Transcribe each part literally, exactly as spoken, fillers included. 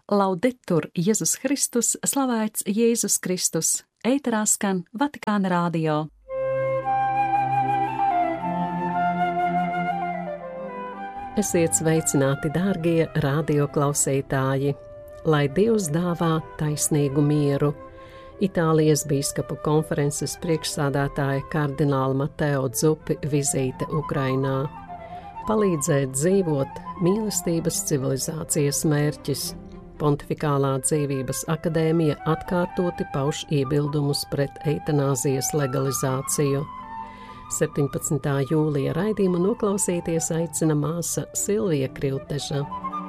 Laudetur Jēzus Kristus, slavēts Jēzus Kristus, ēterā skan Vatikāna radio. Esiet sveicināti, dārgie radioklausītāji, lai Dievs dāvā taisnīgu mieru. Itālijas bīskapu konferences priekšsādātāja kardināla Mateo Zuppi vizīte Ukrainā. Palīdzēt dzīvot mīlestības civilizācijas mērķis. Pontifikālā dzīvības akadēmija atkārtoti pauž iebildumus pret eitanāzijas legalizāciju. septiņpadsmitā jūlija raidījumu noklausīties aicina māsa Silvija Krilteža.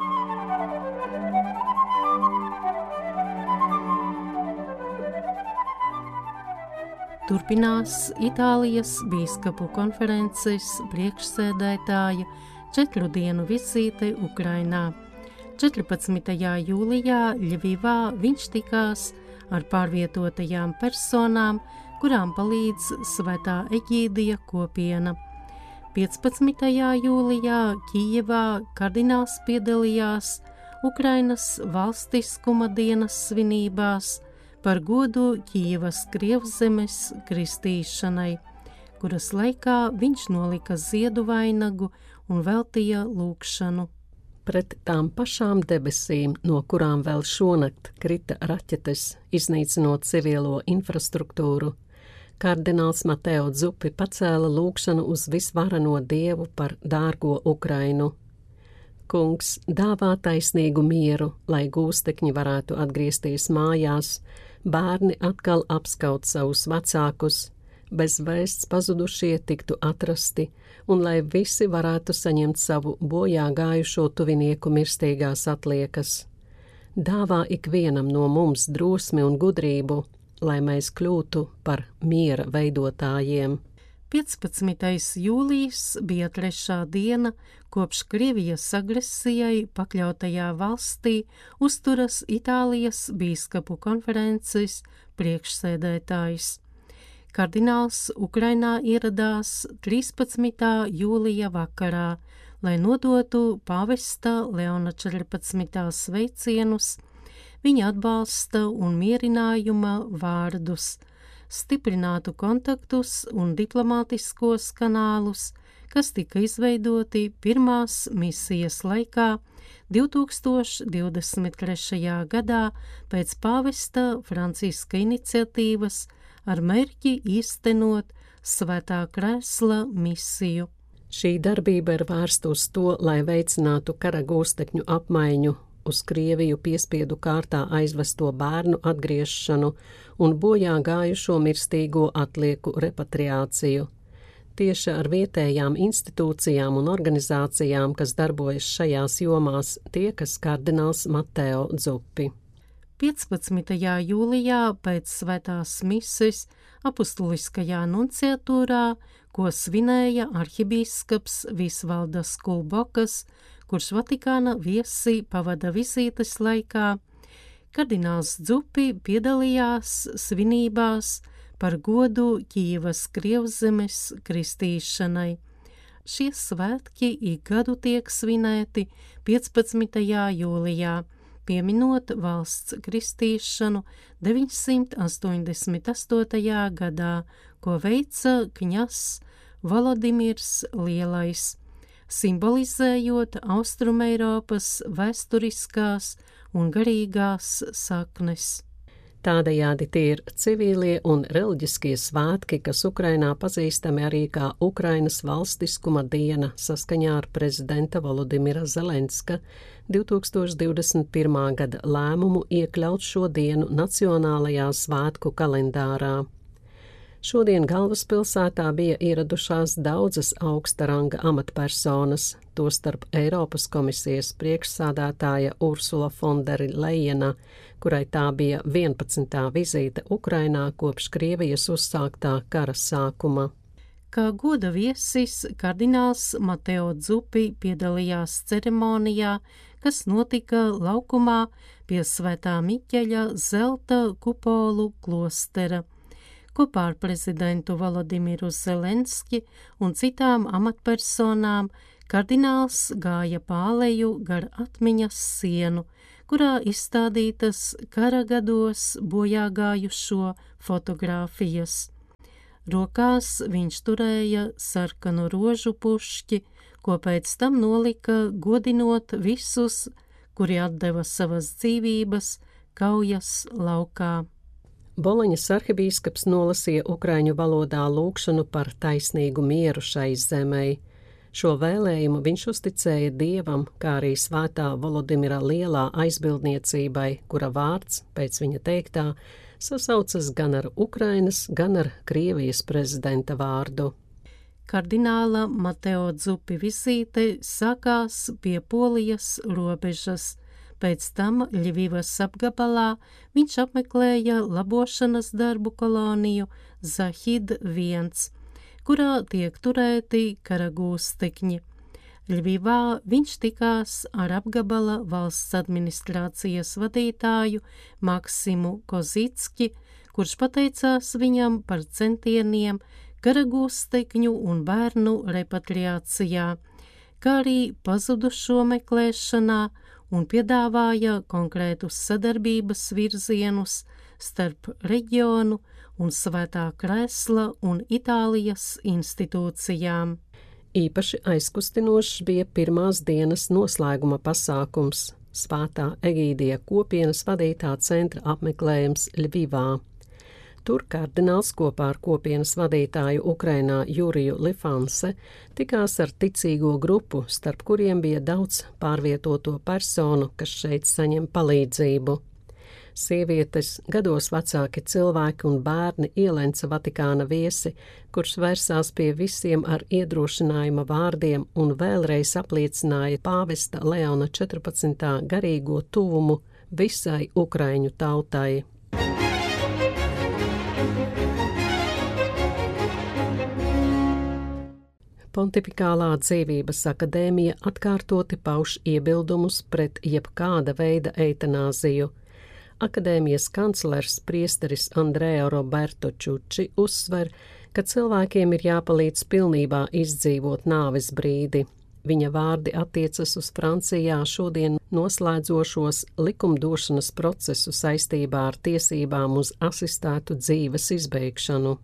Turpinās Itālijas bīskapu konferences priekšsēdētāja četru dienu vizīte Ukrainā. četrpadsmitajā jūlijā Ļvivā viņš tikās ar pārvietotajām personām, kurām palīdz Svētā Eģīdija kopiena. piecpadsmitajā jūlijā Kijevā kardināls piedalījās Ukrainas valstiskuma dienas svinībās par godu Kijevas Krievzemes kristīšanai, kuras laikā viņš nolika ziedu vainagu un veltīja lūgšanu. Pret tām pašām debesīm, no kurām vēl šonakt krita raķetes, iznīcinot civilo infrastruktūru, kardināls Mateo Zuppi pacēla lūgšanu uz visvarano Dievu par dārgo Ukrainu. Kungs dāvā taisnīgu mieru, lai gūstekņi varētu atgriezties mājās, bērni atkal apskaut savus vecākus, bez vēsts pazudušie tiktu atrasti, un lai visi varētu saņemt savu bojā gājušo tuvinieku mirstīgās atliekas. Dāvā ikvienam no mums drosmi un gudrību, lai mēs kļūtu par miera veidotājiem. piecpadsmitais jūlijs bija trešā diena, kopš Krievijas agresijai pakļautajā valstī uzturas Itālijas bīskapu konferences priekšsēdētājs. Kardināls Ukrainā ieradās trīspadsmitā jūlija vakarā, lai nodotu pāvesta Leona četrpadsmitā sveicienus, viņa atbalsta un mierinājuma vārdus, stiprinātu kontaktus un diplomātiskos kanālus, kas tika izveidoti pirmās misijas laikā divtūkstoš divdesmit trešajā gadā pēc pāvesta Franciska iniciatīvas ar mērķi īstenot Svētā krēsla misiju. Šī darbība ir vērsta uz to, lai veicinātu kara gūstekņu apmaiņu, uz Krieviju piespiedu kārtā aizvesto bērnu atgriešanu un bojā gājušo mirstīgo atlieku repatriāciju. Tieši ar vietējām institūcijām un organizācijām, kas darbojas šajās jomās, tiekas kardināls Mateo Zuppi. piecpadsmitajā jūlijā pēc svētās mises apustuliskajā nunciatūrā, ko svinēja arhibīskaps Visvaldas Kulbokas, kurš Vatikāna viesi pavada vizītes laikā, kardināls Zuppi piedalījās svinībās par godu Kijevas Krievzemes kristīšanai. Šie svētki ik gadu tiek svinēti piecpadsmitajā jūlijā, pieminot valsts kristīšanu deviņsimt astoņdesmit astotajā gadā, ko veica kņazs Volodimirs Lielais, simbolizējot Austrumeiropas vēsturiskās un garīgās saknes. Tādējādi tie ir civilie un reliģiskie svētki, kas Ukrainā pazīstami arī kā Ukrainas valstiskuma diena saskaņā ar prezidenta Volodimira Zelenska divtūkstoš divdesmit pirmā gada lēmumu iekļaut šo dienu nacionālajā svētku kalendārā. Šodien galvaspilsētā bija ieradušās daudzas augsta ranga amatpersonas, tostarp Eiropas komisijas priekšsādātāja Ursula von der Leyena, kurai tā bija vienpadsmitā vizīte Ukrainā kopš Krievijas uzsāktā kara sākuma. Kā goda viesis, kardināls Mateo Zuppi piedalījās ceremonijā, kas notika laukumā pie Svētā Miķeļa zelta kupolu klostera. Kopā ar prezidentu Volodimiru Zelenski un citām amatpersonām Kardināls gāja pārleju gar atmiņas sienu, kurā izstādītas kara gados bojā gājušo fotogrāfijas. Rokās viņš turēja sarkanu rožu pušķi, ko pēc tam nolika godinot visus, kuri atdeva savas dzīvības kaujas laukā. Boloņas arhibīskaps nolasīja ukraiņu valodā lūgšanu par taisnīgu mieru šai zemei. Šo vēlējumu viņš uzticēja Dievam, kā arī svētā Volodimira lielā aizbildniecībai, kura vārds, pēc viņa teiktā, sasaucas gan ar Ukrainas, gan ar Krievijas prezidenta vārdu. Kardināla Mateo Dzupi vizīte sākās pie Polijas robežas. Pēc tam Ļivivas apgabalā viņš apmeklēja labošanas darbu koloniju Zahid viens, kurā tiek turēti karagūstekņi. Ļvivā viņš tikās ar apgabala valsts administrācijas vadītāju Maksimu Kozicki, kurš pateicās viņam par centieniem karagūstekņu un bērnu repatriācijā, kā arī pazudušo meklēšanā, un piedāvāja konkrētus sadarbības virzienus starp reģionu un Svētā Kresla un Itālijas institūcijām. Īpaši aizkustinošs bija pirmās dienas noslēguma pasākums – Svētā Egīdija kopienas vadītā centra apmeklējums Ļvivā. Tur kardināls kopā ar kopienas vadītāju Ukrainā Juriju Lifanse tikās ar ticīgo grupu, starp kuriem bija daudz pārvietoto personu, kas šeit saņem palīdzību. Sievietes, gados vecāki cilvēki un bērni ielenca Vatikāna viesi, kurš vērsās pie visiem ar iedrošinājuma vārdiem un vēlreiz apliecināja pāvesta Leona četrpadsmitā garīgo tuvumu visai ukraiņu tautai. Pontifikālā dzīvības akadēmija atkārtoti pauž iebildumus pret jebkāda veida eitanāziju. Akadēmijas kanclers priesteris Andrea Roberto Čuči uzsver, ka cilvēkiem ir jāpalīdz pilnībā izdzīvot nāves brīdi. Viņa vārdi attiecas uz Francijā šodien noslēdzošos likumdošanas procesu saistībā ar tiesībām uz asistētu dzīves izbeigšanu.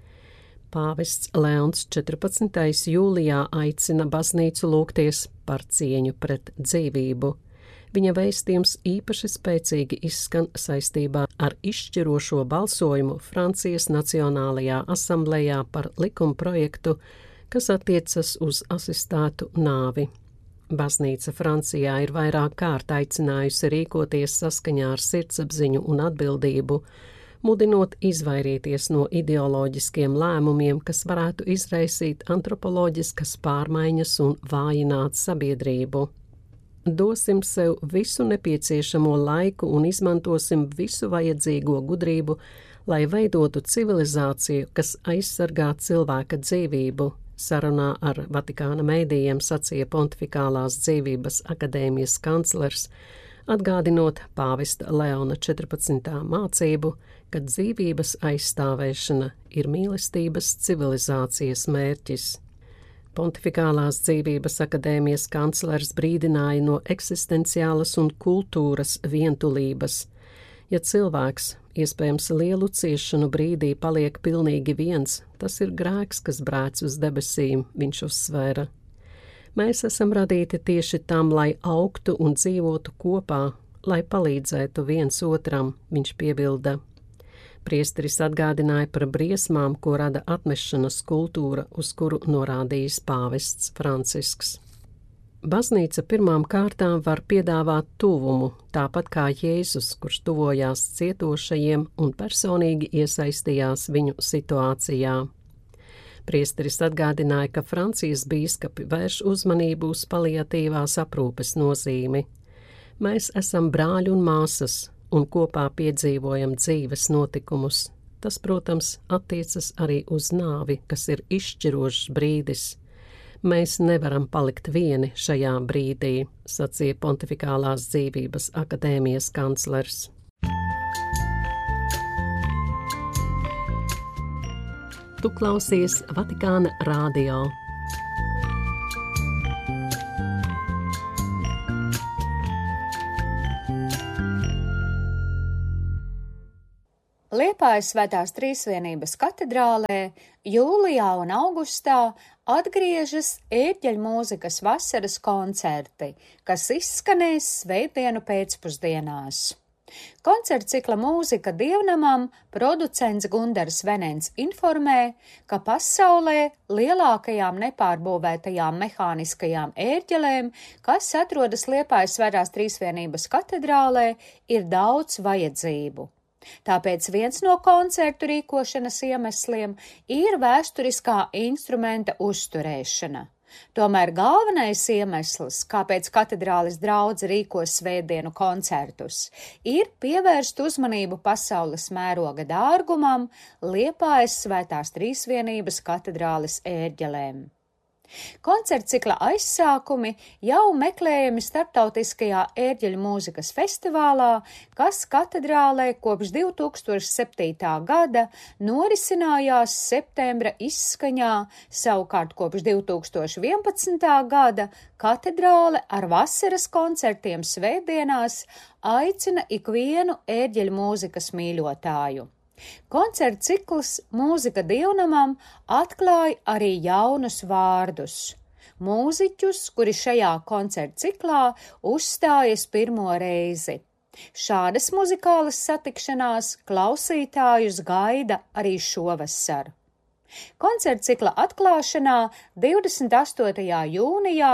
Pāvests Leons četrpadsmitais jūlijā aicina baznīcu lūgties par cieņu pret dzīvību. Viņa vēstījums īpaši spēcīgi izskan saistībā ar izšķirošo balsojumu Francijas Nacionālajā asamblējā par likumprojektu, kas attiecas uz asistētu nāvi. Baznīca Francijā ir vairāk kārt aicinājusi rīkoties saskaņā ar sirdsapziņu un atbildību, mudinot izvairīties no ideoloģiskiem lēmumiem, kas varētu izraisīt antropoloģiskas pārmaiņas un vājināt sabiedrību. Dosim sev visu nepieciešamo laiku un izmantosim visu vajadzīgo gudrību, lai veidotu civilizāciju, kas aizsargā cilvēka dzīvību, sarunā ar Vatikāna mēdījiem sacīja Pontifikālās dzīvības akadēmijas kanclers, atgādinot pāvesta Leona četrpadsmitā mācību, ka dzīvības aizstāvēšana ir mīlestības civilizācijas mērķis. Pontifikālās dzīvības akadēmijas kanclers brīdināja no eksistenciālas un kultūras vientulības. Ja cilvēks, iespējams lielu ciešanu brīdī, paliek pilnīgi viens, tas ir grēks, kas brēc uz debesīm, viņš uzsvēra. Mēs esam radīti tieši tam, lai augtu un dzīvotu kopā, lai palīdzētu viens otram, viņš piebilda. Priesteris atgādināja par briesmām, ko rada atmešanas kultūra, uz kuru norādījis pāvests Francisks. Baznīca pirmām kārtām var piedāvāt tuvumu, tāpat kā Jēzus, kurš tuvojās cietošajiem un personīgi iesaistījās viņu situācijā. Priesteris atgādināja, ka Francijas bīskapi vērš uzmanību uz paliatīvās aprūpes nozīmi. Mēs esam brāļi un māsas un kopā piedzīvojam dzīves notikumus. Tas, protams, attiecas arī uz nāvi, kas ir izšķirošs brīdis. Mēs nevaram palikt vieni šajā brīdī, sacīja Pontifikālās dzīvības akadēmijas kanclers. Tu klausies Vatikāna radio. Liepājas Svētās Trīsvienības katedrālē jūlijā un augustā atgriežas ērģeļmūzikas vasaras koncerti, kas izskanēs svētdienu pēcpusdienās. Koncerta cikla mūzika dievnamam producents Gundars Venens informē, ka pasaulē lielākajām nepārbūvētajām mehāniskajām ērģelēm, kas atrodas Liepājas Svētās Trīsvienības katedrālē, ir daudz vajadzību. Tāpēc viens no koncertu rīkošanas iemesliem ir vēsturiskā instrumenta uzturēšana. Tomēr galvenais iemesls, kāpēc katedrāles draudze rīko svētdienu koncertus, ir pievērst uzmanību pasaules mēroga dārgumam Liepājas Svētās Trīsvienības katedrāles ērģelēm. Koncerta cikla aizsākumi jau meklējami starptautiskajā ērģeļu mūzikas festivālā, kas katedrālē kopš divi tūkstoši septītā gada norisinājās septembra izskaņā, savukārt kopš divi tūkstoši vienpadsmitā gada katedrāle ar vasaras koncertiem svētdienās aicina ikvienu ērģeļu mūzikas mīļotāju. Koncerta cikls Mūzika dievnamam atklāja arī jaunus vārdus. Mūziķus, kuri šajā koncerta ciklā uzstājas pirmo reizi. Šādas muzikālas satikšanās klausītājus gaida arī šovasar. Koncerta cikla atklāšanā divdesmit astotajā jūnijā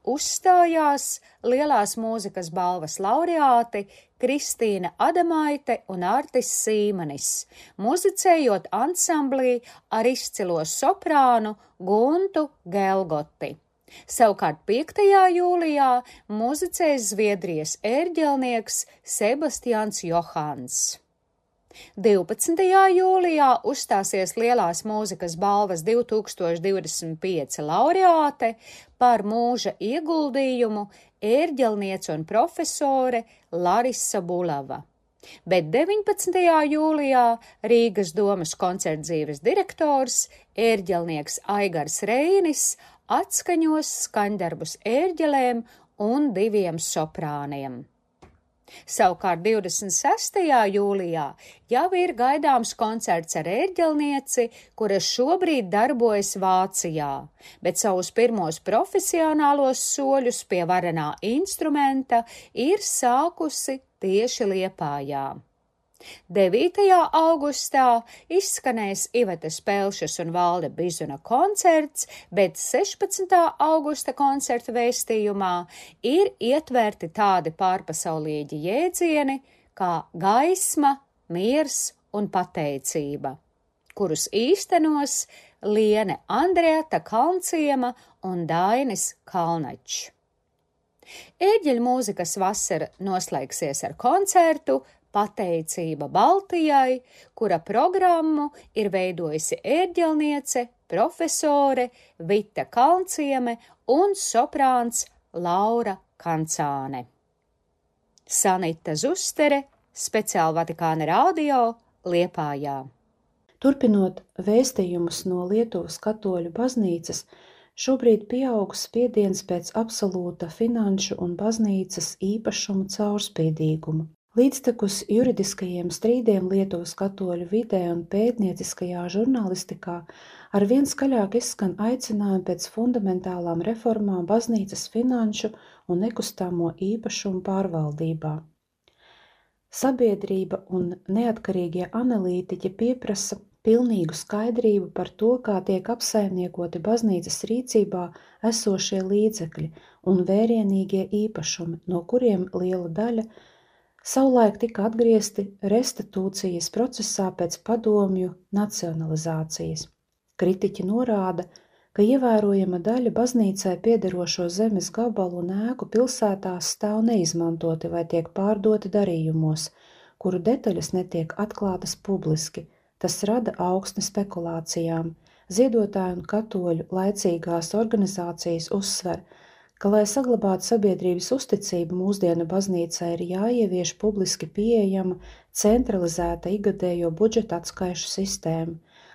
uzstājās Lielās mūzikas balvas laureāti Kristīna Adamaite un Artis Sīmanis, muzicējot ansamblī ar izcilo soprānu Guntu Gelgoti. Savukārt piektajā jūlijā muzicēs Zviedrijas ērģelnieks Sebastians Johans. divpadsmitajā jūlijā uzstāsies Lielās mūzikas balvas divi tūkstoši divdesmit pieci laureāte par mūža ieguldījumu ērģelniece un profesore Larisa Bulava. Bet deviņpadsmitajā jūlijā Rīgas domas koncertdzīves direktors, ērģelnieks Aigars Reinis, atskaņos skaņdarbus ērģelēm un diviem soprāniem. Savukārt divdesmit sestajā jūlijā jau ir gaidāms koncerts ar ērģelnieci, kura šobrīd darbojas Vācijā, bet savus pirmos profesionālos soļus pie varenā instrumenta ir sākusi tieši Liepājā. devītajā augustā izskanēs Ivetes Pelšas un Valde Bizuna koncerts, bet sešpadsmitā augusta koncerta vēstījumā ir ietverti tādi pārpasaulīgi jēdzieni kā gaisma, miers un pateicība, kurus īstenos Liene Andrieta Kalnciema un Dainis Kalnačs. Ērģeļu mūzikas vasara noslēgsies ar koncertu Pateicība Baltijai, kura programmu ir veidojusi ērģelniece, profesore Vita Kalncieme un soprāns Laura Kancāne. Sanita Zustere, speciāli Vatikāna radio, Liepājā. Turpinot vēstījumus no Lietuvas katoļu baznīcas, šobrīd pieaug spiediens pēc absolūta finanšu un baznīcas īpašumu caurspīdīguma. Līdztekus juridiskajiem strīdiem Lietuvas katoļu vidē un pētnieciskajā žurnālistikā arvien skaļāk izskan aicinājumi pēc fundamentālām reformām baznīcas finanšu un nekustamo īpašumu pārvaldībā. Sabiedrība un neatkarīgie analītiķi pieprasa pilnīgu skaidrību par to, kā tiek apsaimniekoti baznīcas rīcībā esošie līdzekļi un vērienīgie īpašumi, no kuriem liela daļa savulaik tika atgriezti restitūcijas procesā pēc padomju nacionalizācijas. Kritiķi norāda, ka ievērojama daļa baznīcai piederošo zemes gabalu un ēku pilsētās stāv neizmantoti vai tiek pārdoti darījumos, kuru detaļas netiek atklātas publiski. Tas rada augsni spekulācijām. Ziedotāju un katoļu laicīgās organizācijas uzsver, ka, lai saglabātu sabiedrības uzticību mūsdienu baznīcai, ir jāievieš publiski pieejama centralizēta igadējo budžeta atskaišu sistēma,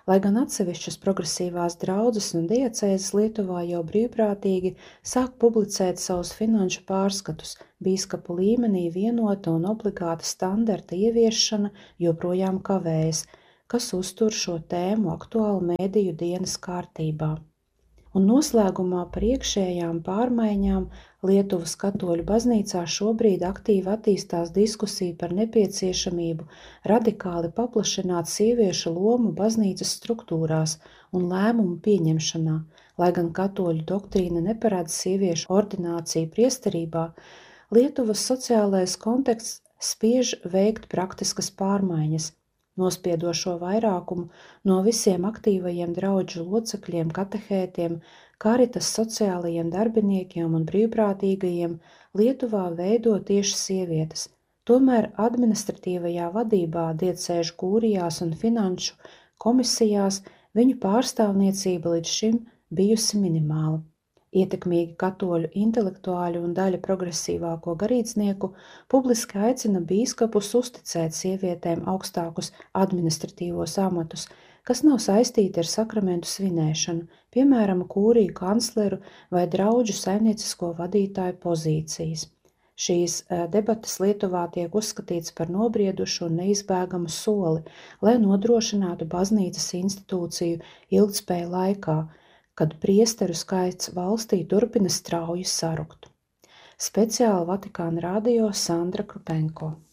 Lai gan atsevišķas progresīvās draudzes un diecēzes Lietuvā jau brīvprātīgi sāk publicēt savus finanšu pārskatus, bīskapu līmenī vienota un obligāta standarta ieviešana joprojām kavējas, kas uztur šo tēmu aktuālu mēdīju dienas kārtībā. Un noslēgumā par iekšējām pārmaiņām Lietuvas katoļu baznīcā šobrīd aktīvi attīstās diskusija par nepieciešamību radikāli paplašināt sieviešu lomu baznīcas struktūrās un lēmumu pieņemšanā. Lai gan katoļu doktrīna neparedz sieviešu ordināciju priesterībā, Lietuvas sociālais konteksts spiež veikt praktiskas pārmaiņas. Nospiedošo vairākumu no visiem aktīvajiem draudžu locekļiem, katehētiem, karitas sociālajiem darbiniekiem un brīvprātīgajiem Lietuvā veido tieši sievietes. Tomēr administratīvajā vadībā, diecēžu kūrijās un finanšu komisijās viņu pārstāvniecība līdz šim bijusi minimāla. Ietekmīgi katoļu intelektuāļu un daļa progresīvāko garīdznieku publiski aicina bīskapus uzticēt sievietēm augstākus administratīvos amatus, kas nav saistīti ar sakramentu svinēšanu, piemēram, kūriju kancleru vai draudžu saimniecisko vadītāju pozīcijas. Šīs debates Lietuvā tiek uzskatīts par nobriedušu un neizbēgamu soli, lai nodrošinātu baznīcas institūciju ilgtspēju laikā, kad priesteru skaits valstī turpina strauji sarukt. Speciāli Vatikāna radio Sandra Krupenko.